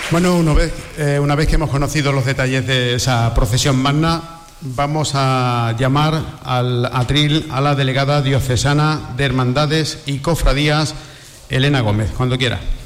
Bueno, una vez que hemos conocido los detalles de esa procesión magna, vamos a llamar al atril a la delegada diocesana de Hermandades y Cofradías, Elena Gómez, cuando quiera.